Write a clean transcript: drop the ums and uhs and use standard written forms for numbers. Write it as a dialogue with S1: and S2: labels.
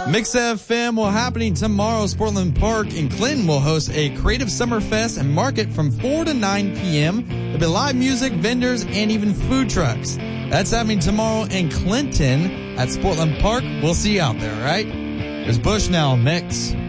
S1: Mix FM will happening tomorrow. Sportland Park in Clinton will host a Creative Summer Fest and market from 4 to 9 p.m. There'll be live music, vendors, and even food trucks. That's happening tomorrow in Clinton at Sportland Park. We'll see you out there, all right? There's Bush now, Mix.